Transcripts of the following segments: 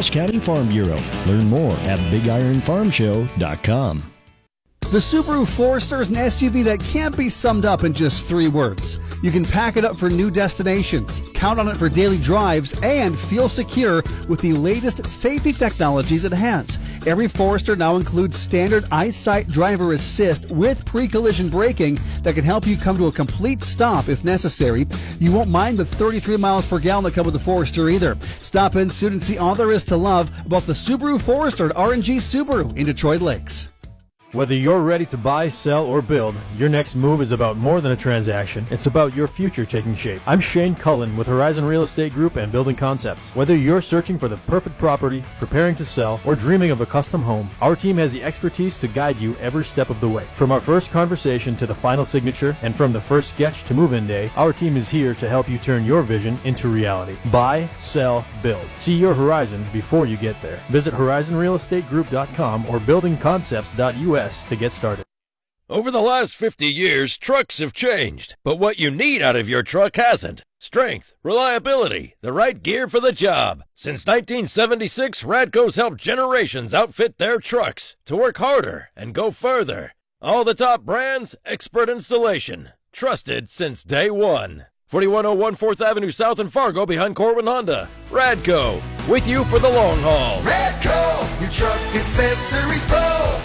Cache County Farm Bureau. Learn more at BigIronFarmShow.com. The Subaru Forester is an SUV that can't be summed up in just 3 words. You can pack it up for new destinations, count on it for daily drives, and feel secure with the latest safety technologies it has. Every Forester now includes standard EyeSight driver assist with pre-collision braking that can help you come to a complete stop if necessary. You won't mind the 33 miles per gallon that come with the Forester either. Stop in soon and see all there is to love about the Subaru Forester at R&G Subaru in Detroit Lakes. Whether you're ready to buy, sell, or build, your next move is about more than a transaction. It's about your future taking shape. I'm Shane Cullen with Horizon Real Estate Group and Building Concepts. Whether you're searching for the perfect property, preparing to sell, or dreaming of a custom home, our team has the expertise to guide you every step of the way. From our first conversation to the final signature, and from the first sketch to move-in day, our team is here to help you turn your vision into reality. Buy, sell, build. See your horizon before you get there. Visit horizonrealestategroup.com or buildingconcepts.us to get started. Over the last 50 years, trucks have changed, but what you need out of your truck hasn't. Strength, reliability, the right gear for the job. Since 1976, Radco's helped generations outfit their trucks to work harder and go further. All the top brands, expert installation, trusted since day one. 4101 4th Avenue South in Fargo behind Corwin Honda. Radco, with you for the long haul. Radco, your truck accessories pro.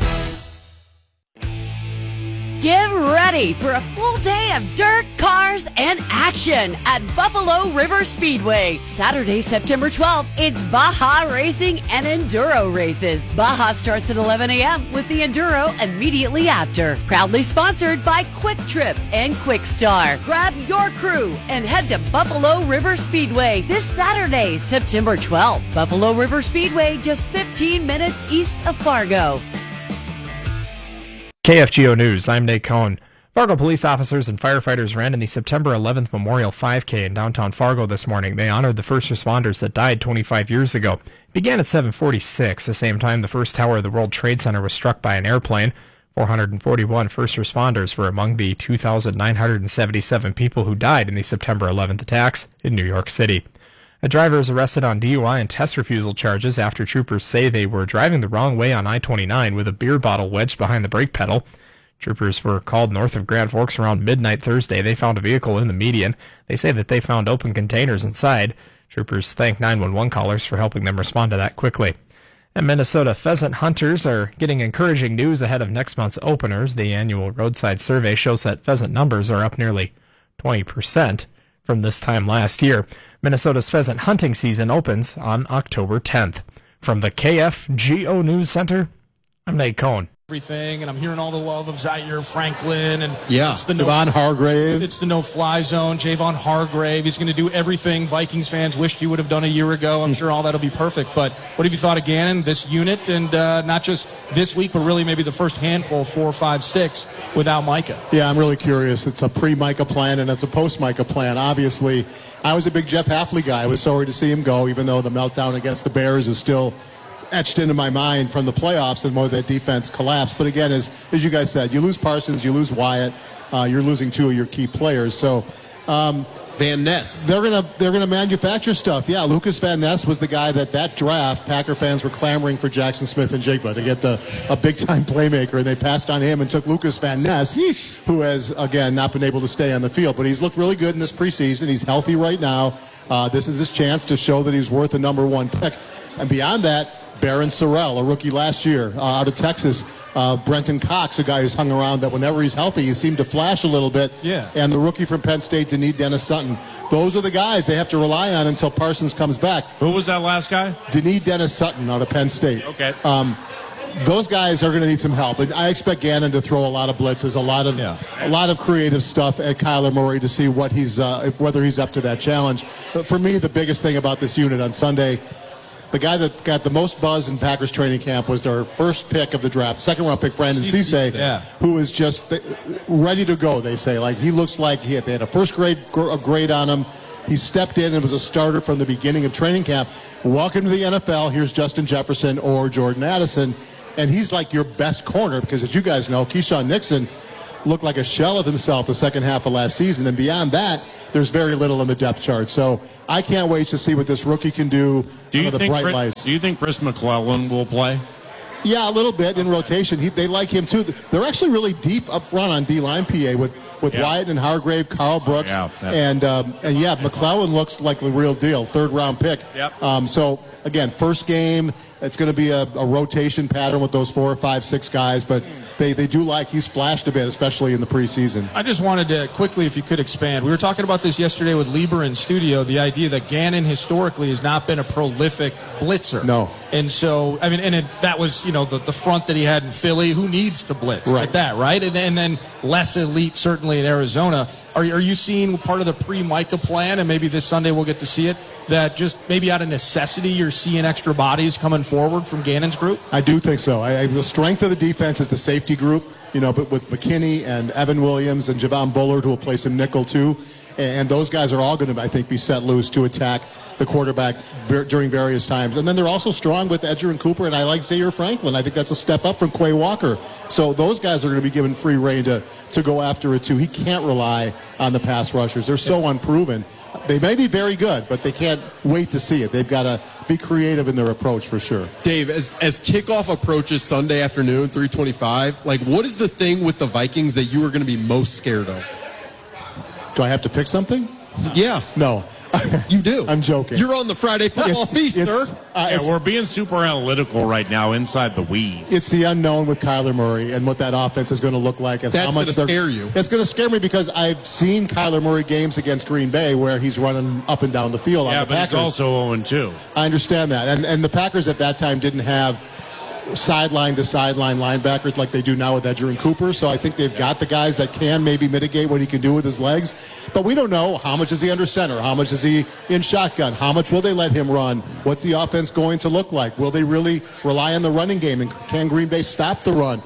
Get ready for a full day of dirt, cars, and action at Buffalo River Speedway. Saturday, September 12th, it's Baja Racing and Enduro races. Baja starts at 11 a.m. with the Enduro immediately after. Proudly sponsored by Quick Trip and Quick Star. Grab your crew and head to Buffalo River Speedway this Saturday, September 12th. Buffalo River Speedway, just 15 minutes east of Fargo. KFGO News, I'm Nate Cohn. Fargo police officers and firefighters ran in the September 11th Memorial 5K in downtown Fargo this morning. They honored the first responders that died 25 years ago. It began at 7:46, the same time the first tower of the World Trade Center was struck by an airplane. 441 first responders were among the 2,977 people who died in the September 11th attacks in New York City. A driver is arrested on DUI and test refusal charges after troopers say they were driving the wrong way on I-29 with a beer bottle wedged behind the brake pedal. Troopers were called north of Grand Forks around midnight Thursday. They found a vehicle in the median. They say that they found open containers inside. Troopers thanked 911 callers for helping them respond to that quickly. And Minnesota pheasant hunters are getting encouraging news ahead of next month's openers. The annual roadside survey shows that pheasant numbers are up nearly 20% from this time last year. Minnesota's pheasant hunting season opens on October 10th. From the KFGO News Center, I'm Nate Cohn. Everything, and I'm hearing all the love of Zaire Franklin, and it's the Javon Hargrave. It's the no-fly zone. Javon Hargrave. He's going to do everything Vikings fans wished he would have done a year ago. I'm sure all that'll be perfect. But what have you thought of Gannon, this unit, and not just this week, but really maybe the first handful, 4, 5, 6, without Micah? Yeah, I'm really curious. It's a pre-Micah plan and it's a post-Micah plan. Obviously, I was a big Jeff Hafley guy. I was sorry to see him go, even though the meltdown against the Bears is still etched into my mind from the playoffs and more that defense collapsed. But again, as you guys said, you lose Parsons, you lose Wyatt, you're losing 2 of your key players. So Van Ness, they're gonna manufacture stuff. Yeah, Lucas Van Ness was the guy that draft Packer fans were clamoring for Jackson Smith-Njigba to get a big time playmaker, and they passed on him and took Lucas Van Ness, who has again not been able to stay on the field, but he's looked really good in this preseason. He's healthy right now. This is his chance to show that he's worth a number 1 pick, and beyond that, Barron Sorrell, a rookie last year out of Texas. Brenton Cox, a guy who's hung around that whenever he's healthy, he seemed to flash a little bit. Yeah. And the rookie from Penn State, Denise Dennis Sutton. Those are the guys they have to rely on until Parsons comes back. Who was that last guy? Denise Dennis Sutton out of Penn State. Okay. Those guys are going to need some help. I expect Gannon to throw a lot of blitzes, a lot of creative stuff at Kyler Murray to see what whether he's up to that challenge. But for me, the biggest thing about this unit on Sunday, the guy that got the most buzz in Packers training camp was their first pick of the draft, second-round pick, Brandon Cisse, who is just ready to go, they say. Like, he looks like they had a first-grade grade on him. He stepped in and was a starter from the beginning of training camp. Welcome to the NFL. Here's Justin Jefferson or Jordan Addison. And he's like your best corner because, as you guys know, Keyshawn Nixon looked like a shell of himself the second half of last season. And beyond that, there's very little in the depth chart. So I can't wait to see what this rookie can do under the bright lights. Do you think Chris McClellan will play? Yeah, a little bit in rotation. They like him, too. They're actually really deep up front on D-line, PA, with Wyatt and Hargrave, Carl Brooks. McClellan looks like the real deal, third-round pick. Yep. So, again, first game, it's going to be a rotation pattern with those 4, 5, 6 guys, but they do like he's flashed a bit, especially in the preseason. I just wanted to quickly, if you could expand. We were talking about this yesterday with Lieber in studio, the idea that Gannon historically has not been a prolific blitzer. No. And so, I mean, that was, the front that he had in Philly. Who needs to blitz like that, right? And then less elite, certainly in Arizona. Are you seeing part of the pre-Micah plan, and maybe this Sunday we'll get to see it, that just maybe out of necessity you're seeing extra bodies coming forward from Gannon's group? I do think so. The strength of the defense is the safety group, but with McKinney and Evan Williams and Javon Bullard, who will play some nickel too. And those guys are all going to, I think, be set loose to attack the quarterback during various times. And then they're also strong with Edger and Cooper, and I like Zaire Franklin. I think that's a step up from Quay Walker. So those guys are going to be given free rein to go after it too. He can't rely on the pass rushers. They're so unproven. They may be very good, but they can't wait to see it. They've got to be creative in their approach for sure. Dave, as kickoff approaches Sunday afternoon, 3:25, what is the thing with the Vikings that you are going to be most scared of? Do I have to pick something? Yeah. No. You do. I'm joking. You're on the Friday football feast, sir. We're being super analytical right now inside the weeds. It's the unknown with Kyler Murray and what that offense is going to look like. And that's how much going to scare you. It's going to scare me because I've seen Kyler Murray games against Green Bay where he's running up and down the field on the Packers. Yeah, but he's also 0-2. I understand that. And the Packers at that time didn't have sideline to sideline linebackers like they do now with Edger and Cooper. So I think they've got the guys that can maybe mitigate what he can do with his legs. But we don't know how much is he under center, how much is he in shotgun, how much will they let him run, what's the offense going to look like, will they really rely on the running game, and can Green Bay stop the run?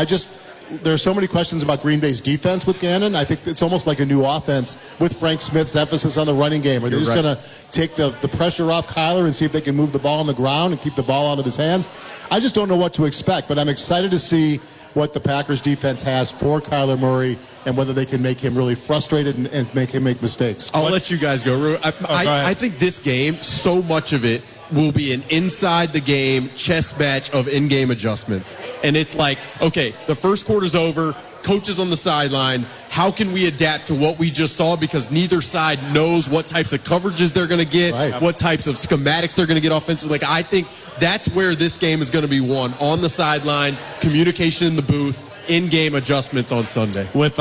There's so many questions about Green Bay's defense with Gannon. I think it's almost like a new offense with Frank Smith's emphasis on the running game. Are they just going to take the pressure off Kyler and see if they can move the ball on the ground and keep the ball out of his hands? I just don't know what to expect, but I'm excited to see what the Packers defense has for Kyler Murray and whether they can make him really frustrated and make him make mistakes. I'll let you guys go. I think this game, so much of it will be an inside the game chess match of in-game adjustments. And it's like, okay, the first quarter's over, coaches on the sideline, how can we adapt to what we just saw? Because neither side knows what types of coverages they're going to get, what types of schematics they're going to get offensively. I think that's where this game is going to be won, on the sidelines, communication in the booth, in-game adjustments on Sunday. With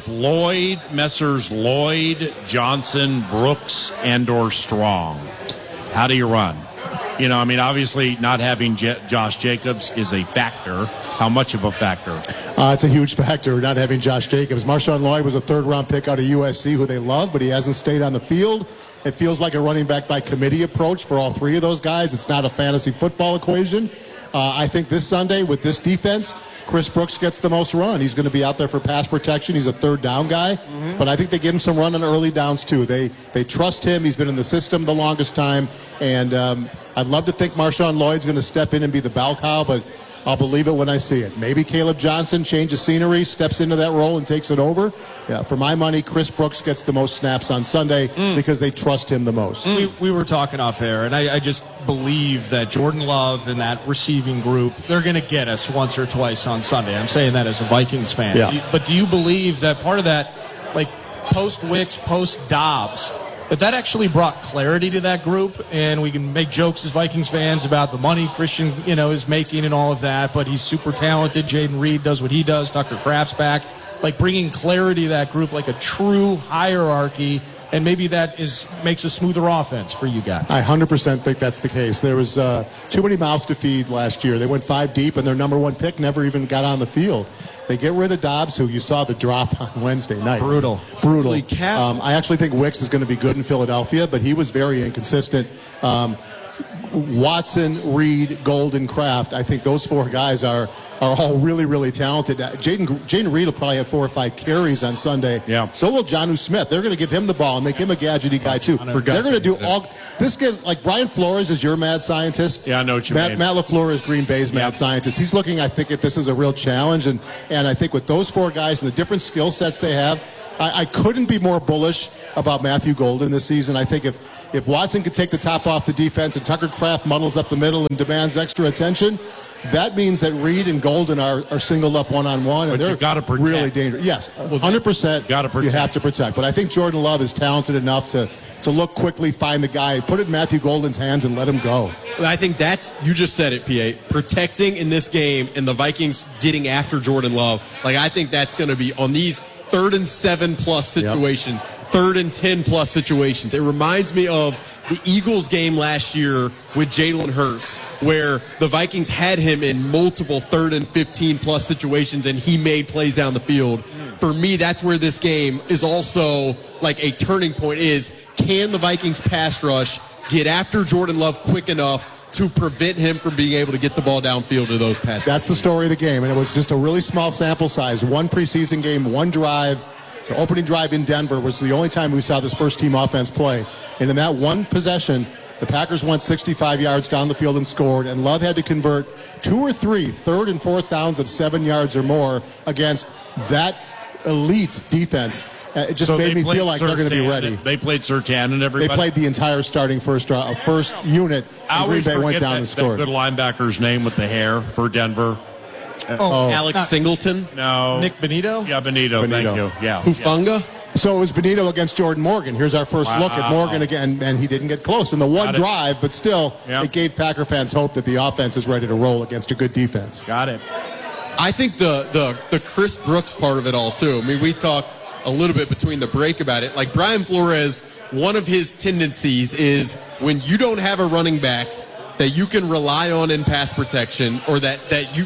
Lloyd, Messrs. Lloyd, Johnson, Brooks, and/or Strong, how do you run? Obviously not having Josh Jacobs is a factor. How much of a factor? It's a huge factor, not having Josh Jacobs. Marshawn Lloyd was a third-round pick out of USC, who they love, but he hasn't stayed on the field. It feels like a running back by committee approach for all three of those guys. It's not a fantasy football equation. I think this Sunday with this defense, Chris Brooks gets the most run. He's going to be out there for pass protection. He's a third down guy. But I think they give him some run on early downs too. They trust him. He's been in the system the longest time. And I'd love to think Marshawn Lloyd's going to step in and be the bell cow, but I'll believe it when I see it. Maybe Caleb Johnson changes scenery, steps into that role and takes it over. Yeah, for my money, Chris Brooks gets the most snaps on Sunday because they trust him the most. We were talking off air, and I just believe that Jordan Love and that receiving group, they're going to get us once or twice on Sunday. I'm saying that as a Vikings fan. Yeah. But do you believe that part of that, like post-Wicks, post-Dobbs, that actually brought clarity to that group, and we can make jokes as Vikings fans about the money Christian, is making and all of that, but he's super talented. Jaden Reed does what he does. Tucker Kraft's back. Like bringing clarity to that group, like a true hierarchy, and maybe that makes a smoother offense for you guys. I 100% think that's the case. There was too many mouths to feed last year. They went 5 deep, and their number 1 pick never even got on the field. They get rid of Dobbs, who you saw the drop on Wednesday night. Brutal. I actually think Wicks is going to be good in Philadelphia, but he was very inconsistent. Watson, Reed, Golden, Kraft, I think those 4 guys are are all really, really talented. Jaden Reed will probably have 4 or 5 carries on Sunday. Yeah. So will Jonnu Smith. They're going to give him the ball and make him a gadgety guy, too. They're going to do all – this gives – like Brian Flores is your mad scientist. Yeah, I know what you mean. Matt LaFleur is Green Bay's mad scientist. He's looking, I think, at this as a real challenge. And I think with those 4 guys and the different skill sets they have, I couldn't be more bullish about Matthew Golden this season. I think if Watson could take the top off the defense and Tucker Kraft muddles up the middle and demands extra attention, that means that Reed and Golden are singled up one-on-one, and but they're really dangerous. Yes, 100% you have to protect. But I think Jordan Love is talented enough to look quickly, find the guy, put it in Matthew Golden's hands, and let him go. I think that's, you just said it, PA, protecting in this game and the Vikings getting after Jordan Love. Like, I think that's going to be on these 3rd and 7+ situations, 3rd and 10+ situations. It reminds me of the Eagles game last year with Jalen Hurts, where the Vikings had him in multiple 3rd and 15+ situations, and he made plays down the field. For me, that's where this game is also like a turning point is, can the Vikings pass rush get after Jordan Love quick enough to prevent him from being able to get the ball downfield to those passes? That's the story of the game, and it was just a really small sample size. 1 preseason game, 1 drive. The opening drive in Denver was the only time we saw this first-team offense play. And in that one possession, the Packers went 65 yards down the field and scored, and Love had to convert 2 or 3 3rd and 4th downs of 7 yards or more against that elite defense. It just made me feel like they're going to be ready. They played Surtain and everybody. They played the entire starting first unit, and Green Bay went down and scored. That good linebacker's name with the hair for Denver. Alex Singleton? No. Nick Benito? Yeah, Benito. Thank you. Yeah. Hufanga? So it was Benito against Jordan Morgan. Here's our first look at Morgan again, and he didn't get close in the one drive, but still, it gave Packer fans hope that the offense is ready to roll against a good defense. Got it. I think the Chris Brooks part of it all, too. I mean, we talked a little bit between the break about it. Like, Brian Flores, one of his tendencies is when you don't have a running back that you can rely on in pass protection, or that you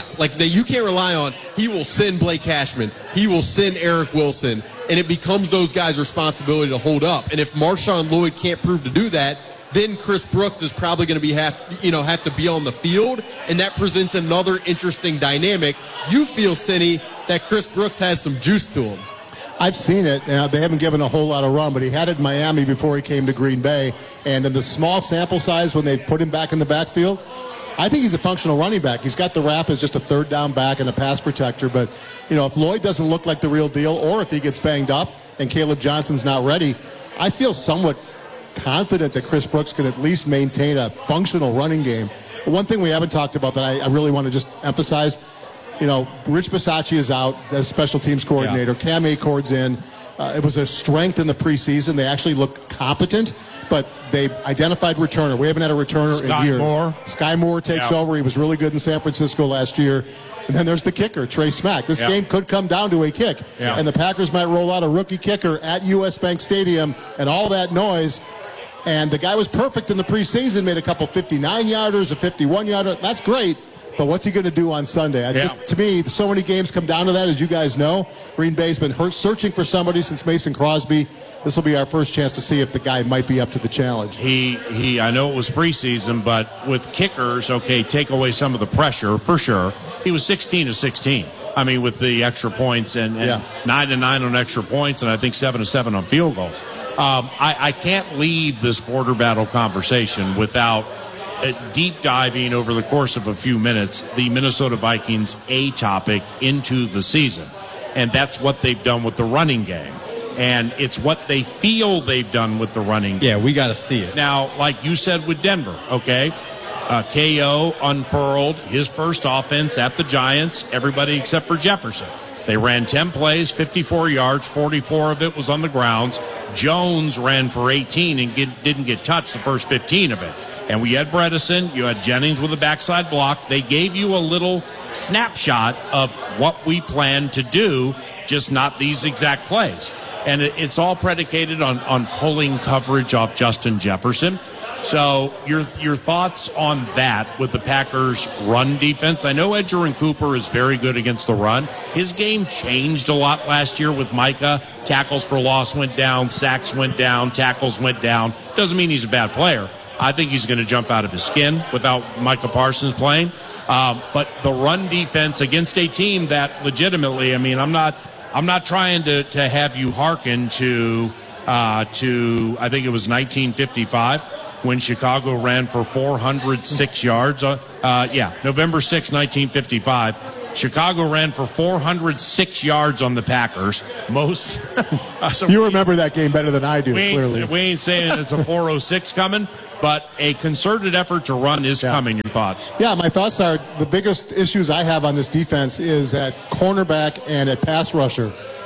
can't rely on, he will send Blake Cashman. He will send Eric Wilson, and it becomes those guys' responsibility to hold up. And if Marshawn Lloyd can't prove to do that, then Chris Brooks is probably going to have to be on the field, and that presents another interesting dynamic. You feel, Cindy, that Chris Brooks has some juice to him. I've seen it. They haven't given a whole lot of run, but he had it in Miami before he came to Green Bay. And in the small sample size when they put him back in the backfield, I think he's a functional running back. He's got the rap as just a 3rd down back and a pass protector. But, if Lloyd doesn't look like the real deal, or if he gets banged up and Caleb Johnson's not ready, I feel somewhat confident that Chris Brooks can at least maintain a functional running game. One thing we haven't talked about that I really want to just emphasize, Rich Bisaccia is out as special teams coordinator. Cam Acorn's in. It was a strength in the preseason. They actually looked competent, but they identified returner. We haven't had a returner in years. Sky Moore takes over. He was really good in San Francisco last year. And then there's the kicker, Trey Smack. This game could come down to a kick. Yeah. And the Packers might roll out a rookie kicker at U.S. Bank Stadium and all that noise. And the guy was perfect in the preseason, made a couple 59-yarders, a 51-yarder. That's great. But what's he going to do on Sunday? To me, so many games come down to that, as you guys know. Green Bay's been searching for somebody since Mason Crosby. This will be our first chance to see if the guy might be up to the challenge. I know it was preseason, but with kickers, take away some of the pressure, for sure. He was 16 of 16. I mean, with the extra points and 9 of 9 on extra points, and I think 7 of 7 on field goals. I can't leave this border battle conversation without deep diving over the course of a few minutes the Minnesota Vikings topic into the season. And that's what they've done with the running game. And it's what they feel they've done with the running game. Yeah, we got to see it. Now, like you said with Denver, KO unfurled his first offense at the Giants, everybody except for Jefferson. They ran 10 plays, 54 yards, 44 of it was on the grounds. Jones ran for 18 and didn't get touched the first 15 of it. And we had Bredesen, you had Jennings with a backside block. They gave you a little snapshot of what we plan to do, just not these exact plays. And it's all predicated on pulling coverage off Justin Jefferson. So your thoughts on that with the Packers' run defense? I know Edgerrin Cooper is very good against the run. His game changed a lot last year with Micah. Tackles for loss went down, sacks went down, tackles went down. Doesn't mean he's a bad player. I think he's going to jump out of his skin without Micah Parsons playing. But the run defense against a team that legitimately, I mean, I'm not trying to have you hearken to I think it was 1955 when Chicago ran for 406 yards. November 6, 1955. Chicago ran for 406 yards on the Packers. Most. You remember that game better than I do, clearly. We ain't saying it's a 406 coming, but a concerted effort to run is coming. Your thoughts? Yeah, my thoughts are the biggest issues I have on this defense is at cornerback and at pass rusher.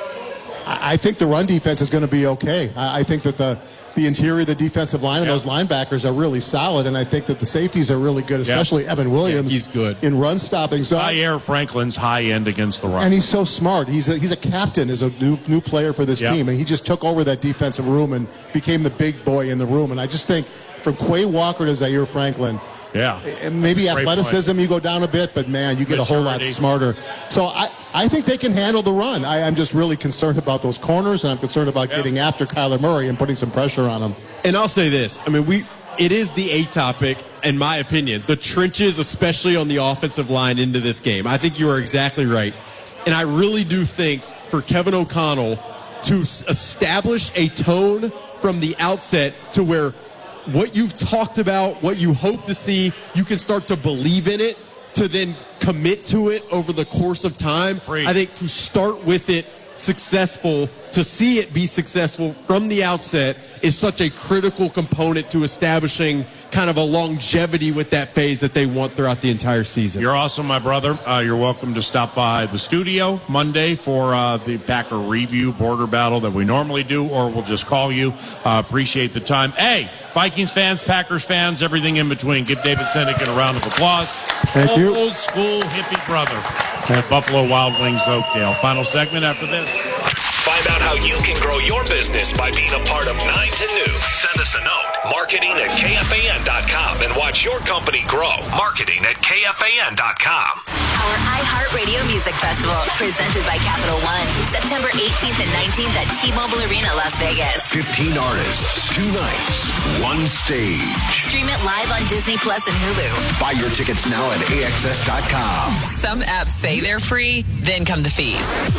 I think the run defense is going to be okay. I think that the interior of the defensive line and those linebackers are really solid, and I think that the safeties are really good, especially Evan Williams. He's good in run stopping. So Zaire Franklin's high end against the run, and he's so smart. He's a captain, is a new player for this team, and he just took over that defensive room and became the big boy in the room. And I just think from Quay Walker to Zaire Franklin. Yeah. Maybe athleticism, you go down a bit, but, man, you get a whole lot smarter. So I think they can handle the run. I'm just really concerned about those corners, and I'm concerned about getting after Kyler Murray and putting some pressure on him. And I'll say this. I mean, it is the A topic, in my opinion, the trenches, especially on the offensive line into this game. I think you are exactly right. And I really do think for Kevin O'Connell to establish a tone from the outset to where what you've talked about, what you hope to see, you can start to believe in it, to then commit to it over the course of time. I think to start with it successful, to see it be successful from the outset is such a critical component to establishing kind of a longevity with that phase that they want throughout the entire season. You're awesome, my brother. You're welcome to stop by the studio Monday for the Packer review border battle that we normally do, or we'll just call you. Appreciate the time. Hey, Vikings fans, Packers fans, everything in between. Give David Sennick a round of applause. Thank you. Old school hippie brother at Buffalo Wild Wings Oakdale. Final segment after this. Find out how you can grow your business by being a part of 9 to Noon. Send us a note, marketing@kfan.com, and watch your company grow. Marketing@kfan.com. Our iHeartRadio Music Festival, presented by Capital One, September 18th and 19th at T-Mobile Arena, Las Vegas. 15 artists, 2 nights, 1 stage. Stream it live on Disney Plus and Hulu. Buy your tickets now at AXS.com. Some apps say they're free, then come the fees.